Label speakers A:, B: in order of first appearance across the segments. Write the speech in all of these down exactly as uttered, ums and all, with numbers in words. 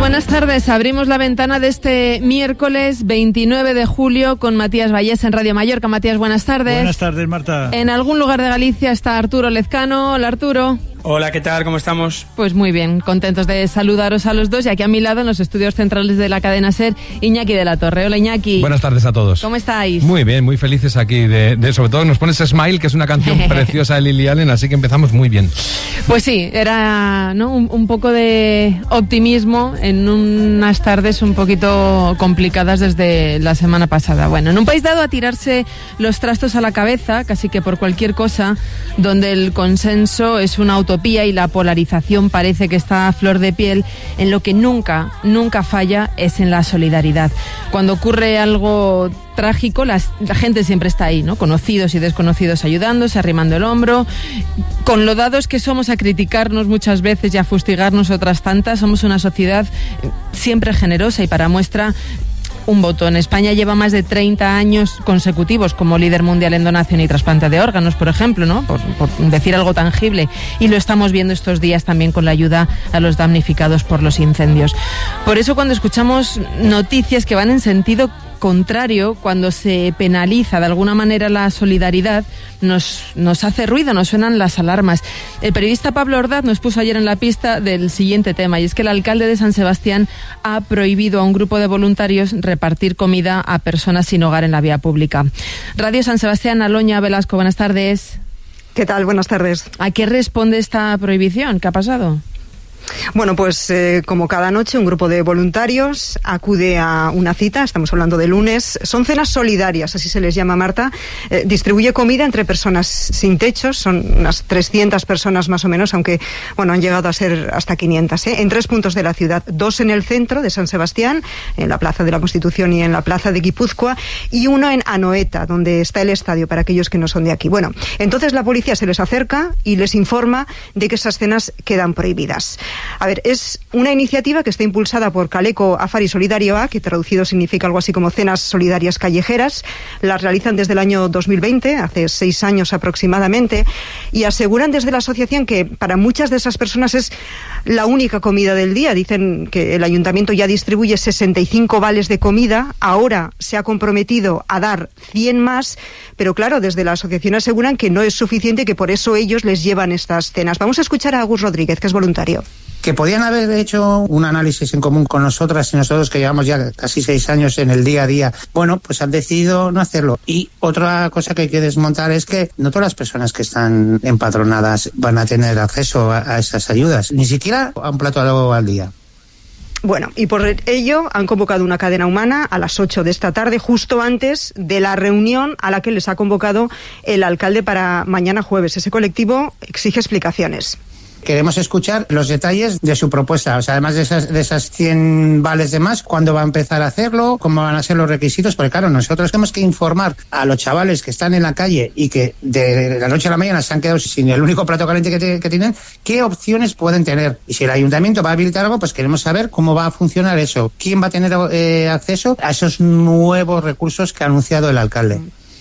A: Buenas tardes. Abrimos la ventana de este miércoles veintinueve de julio con Matías Vallés en Radio Mallorca. Matías, buenas tardes.
B: Buenas tardes, Marta.
A: En algún lugar de Galicia está Arturo Lezcano. Hola, Arturo.
C: Hola, ¿qué tal? ¿Cómo estamos?
A: Pues muy bien, contentos de saludaros a los dos y aquí a mi lado en los estudios centrales de la cadena SER, Iñaki de la Torre. Hola, Iñaki.
D: Buenas tardes a todos.
A: ¿Cómo estáis?
D: Muy bien, muy felices aquí. De, de sobre todo nos pones Smile, que es una canción preciosa de Lily Allen, así que empezamos muy bien.
A: Pues sí, era ¿no? un, un poco de optimismo en unas tardes un poquito complicadas desde la semana pasada. Bueno, en un país dado a tirarse los trastos a la cabeza, casi que por cualquier cosa, donde el consenso es una utopía y la polarización parece que está a flor de piel, en lo que nunca, nunca falla es en la solidaridad. Cuando ocurre algo trágico, las, la gente siempre está ahí, ¿no? Conocidos y desconocidos ayudándose, arrimando el hombro. Con lo dados que somos a criticarnos muchas veces y a fustigarnos otras tantas, somos una sociedad siempre generosa y para muestra un botón. España lleva más de treinta años consecutivos como líder mundial en donación y trasplante de órganos, por ejemplo, ¿no? Por, por decir algo tangible. Y lo estamos viendo estos días también con la ayuda a los damnificados por los incendios. Por eso cuando escuchamos noticias que van en sentido contrario, cuando se penaliza de alguna manera la solidaridad, nos, nos hace ruido, nos suenan las alarmas. El periodista Pablo Ordaz nos puso ayer en la pista del siguiente tema, y es que el alcalde de San Sebastián ha prohibido a un grupo de voluntarios repartir comida a personas sin hogar en la vía pública. Radio San Sebastián, Aloña Velasco, buenas tardes.
E: ¿Qué tal? Buenas tardes.
A: ¿A qué responde esta prohibición? ¿Qué ha pasado?
E: Bueno, pues eh, como cada noche un grupo de voluntarios acude a una cita, estamos hablando de lunes, son cenas solidarias, así se les llama, Marta, eh, distribuye comida entre personas sin techos, son unas trescientas personas más o menos, aunque bueno, han llegado a ser hasta quinientas, ¿eh? En tres puntos de la ciudad, dos en el centro de San Sebastián, en la Plaza de la Constitución y en la Plaza de Guipúzcoa, y uno en Anoeta, donde está el estadio para aquellos que no son de aquí. Bueno, entonces la policía se les acerca y les informa de que esas cenas quedan prohibidas. A ver, es una iniciativa que está impulsada por Caleco Afari Solidarioa, que traducido significa algo así como cenas solidarias callejeras. Las realizan desde el año dos mil veinte, hace seis años aproximadamente, y aseguran desde la asociación que para muchas de esas personas es la única comida del día. Dicen que el ayuntamiento ya distribuye sesenta y cinco vales de comida, ahora se ha comprometido a dar cien más, pero claro, desde la asociación aseguran que no es suficiente y que por eso ellos les llevan estas cenas. Vamos a escuchar a Agus Rodríguez, que es voluntario.
F: Que podían haber hecho un análisis en común con nosotras y nosotros, que llevamos ya casi seis años en el día a día. Bueno, pues han decidido no hacerlo. Y otra cosa que hay que desmontar es que no todas las personas que están empadronadas van a tener acceso a, a esas ayudas, ni siquiera a un plato al día.
E: Bueno, y por ello han convocado una cadena humana a las ocho de esta tarde, justo antes de la reunión a la que les ha convocado el alcalde para mañana jueves. Ese colectivo exige explicaciones.
F: Queremos escuchar los detalles de su propuesta, o sea, además de esas, de esas cien vales de más, cuándo va a empezar a hacerlo, cómo van a ser los requisitos, porque claro, nosotros tenemos que informar a los chavales que están en la calle y que de la noche a la mañana se han quedado sin el único plato caliente que, te, que tienen, qué opciones pueden tener. Y si el ayuntamiento va a habilitar algo, pues queremos saber cómo va a funcionar eso, quién va a tener eh, acceso a esos nuevos recursos que ha anunciado el alcalde.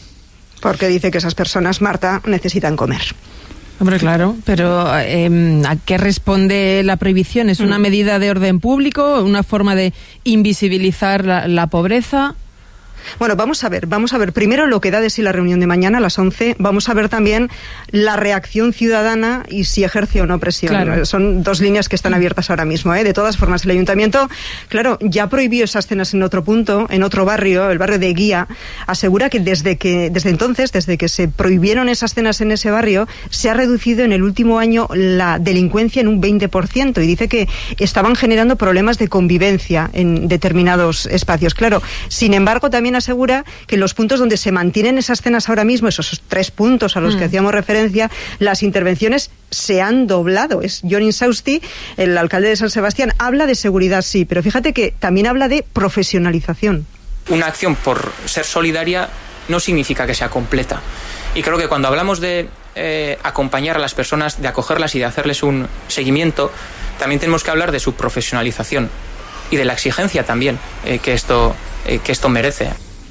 E: Porque dice que esas personas, Marta, necesitan comer.
A: Hombre, claro, pero eh, ¿a qué responde la prohibición? ¿Es una medida de orden público, una forma de invisibilizar la, la pobreza?
E: Bueno, vamos a ver, vamos a ver primero lo que da de sí la reunión de mañana a las once, vamos a ver también la reacción ciudadana y si ejerce o no presión. Claro. Son dos líneas que están abiertas ahora mismo, ¿eh? De todas formas, el ayuntamiento, claro, ya prohibió esas cenas en otro punto, en otro barrio, el barrio de Guía, asegura que desde que desde entonces, desde que se prohibieron esas cenas en ese barrio, se ha reducido en el último año la delincuencia en un veinte por ciento y dice que estaban generando problemas de convivencia en determinados espacios. Claro, sin embargo, también asegura que en los puntos donde se mantienen esas cenas ahora mismo, esos tres puntos a los mm. que hacíamos referencia, las intervenciones se han doblado. Es John Insausti, el alcalde de San Sebastián, habla de seguridad, sí, pero fíjate que también habla de profesionalización.
C: Una acción por ser solidaria no significa que sea completa. Y creo que cuando hablamos de eh, acompañar a las personas, de acogerlas y de hacerles un seguimiento, también tenemos que hablar de su profesionalización y de la exigencia también eh, que esto, eh, que esto merece.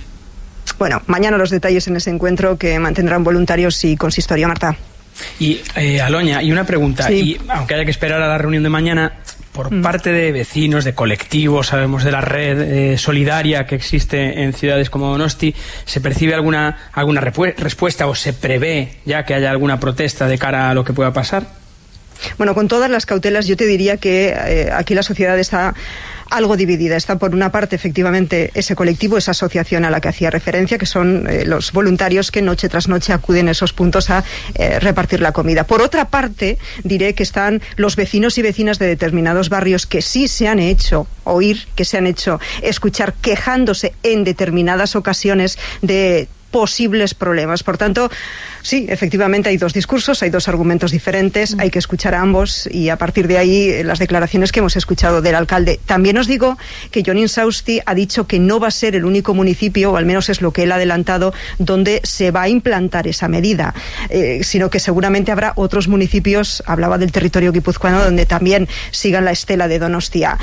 E: Bueno, mañana los detalles en ese encuentro que mantendrán voluntarios y consistorio, Marta.
G: Y, eh, Aloña, y una pregunta,
E: sí.
G: y aunque haya que esperar a la reunión de mañana,
B: por mm. parte de vecinos, de colectivos, sabemos de la red eh, solidaria que existe en ciudades como Donosti, ¿se percibe alguna, alguna respuesta o se prevé ya que haya alguna protesta de cara a lo que pueda pasar?
E: Bueno, con todas las cautelas yo te diría que eh, aquí la sociedad está algo dividida. Está por una parte efectivamente ese colectivo, esa asociación a la que hacía referencia, que son eh, los voluntarios que noche tras noche acuden a esos puntos a eh, repartir la comida. Por otra parte, diré que están los vecinos y vecinas de determinados barrios que sí se han hecho oír, que se han hecho escuchar quejándose en determinadas ocasiones de posibles problemas. Por tanto, sí, efectivamente hay dos discursos, hay dos argumentos diferentes, hay que escuchar a ambos y a partir de ahí las declaraciones que hemos escuchado del alcalde. También os digo que Jon Insausti ha dicho que no va a ser el único municipio, o al menos es lo que él ha adelantado, donde se va a implantar esa medida, eh, sino que seguramente habrá otros municipios, hablaba del territorio guipuzcoano, donde también sigan la estela de Donostia.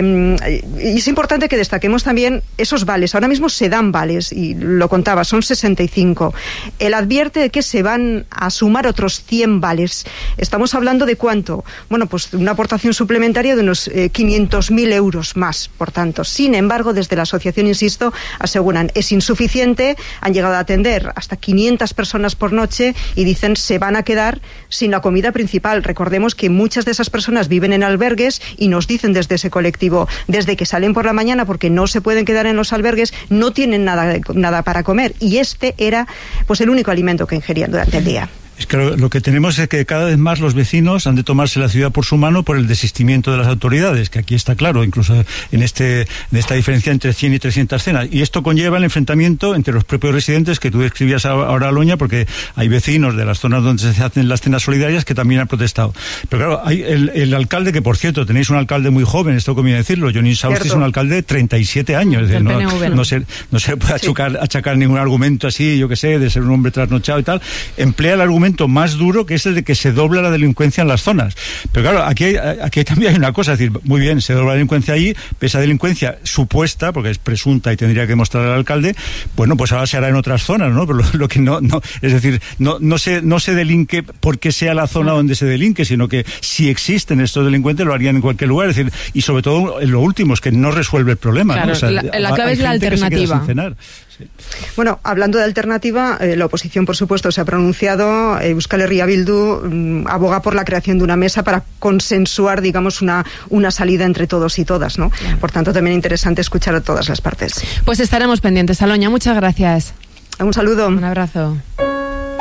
E: Eh, y es importante que destaquemos también esos vales. Ahora mismo se dan vales, y lo contaba, son sesenta y cinco. Él advierte de que se van a sumar otros cien vales. Estamos hablando de cuánto. Bueno, pues una aportación suplementaria de unos eh, quinientos mil euros más, por tanto. Sin embargo, desde la asociación, insisto, aseguran es insuficiente, han llegado a atender hasta quinientas personas por noche y dicen se van a quedar sin la comida principal. Recordemos que muchas de esas personas viven en albergues y nos dicen desde ese colectivo, desde que salen por la mañana porque no se pueden quedar en los albergues, no tienen nada, nada para comer. Y este era pues el único alimento que ingerían durante el día.
G: Es que lo, lo que tenemos es que cada vez más los vecinos han de tomarse la ciudad por su mano por el desistimiento de las autoridades, que aquí está claro, incluso en este en esta diferencia entre cien y trescientas cenas. Y esto conlleva el enfrentamiento entre los propios residentes, que tú describías ahora, Aloña, porque hay vecinos de las zonas donde se hacen las cenas solidarias que también han protestado. Pero claro, hay el, el alcalde, que por cierto, tenéis un alcalde muy joven, esto conviene decirlo, Jon Insausti es un alcalde de treinta y siete años, es decir, no, no, se, no se puede achacar, sí. achacar ningún argumento así, yo que sé, de ser un hombre trasnochado y tal. Emplea el argumento más duro, que es el de que se dobla la delincuencia en las zonas. Pero claro, aquí, hay, aquí también hay una cosa, es decir, muy bien, se dobla la delincuencia allí, esa delincuencia supuesta, porque es presunta y tendría que demostrar el alcalde, bueno, pues ahora se hará en otras zonas, ¿no? Pero lo, lo que no, no, es decir, no, no se, no se delinque porque sea la zona donde se delinque, sino que si existen estos delincuentes lo harían en cualquier lugar, es decir, y sobre todo lo último es que no resuelve el problema,
A: claro,
G: ¿no? O sea,
A: la, la clave es la alternativa.
E: Bueno, hablando de alternativa, eh, la oposición, por supuesto, se ha pronunciado. eh, Euskal Herria Bildu mm, aboga por la creación de una mesa para consensuar, digamos, una, una salida entre todos y todas, ¿no? Por tanto, también interesante escuchar a todas las partes.
A: Pues estaremos pendientes. Aloña, muchas gracias.
E: Un saludo.
A: Un abrazo.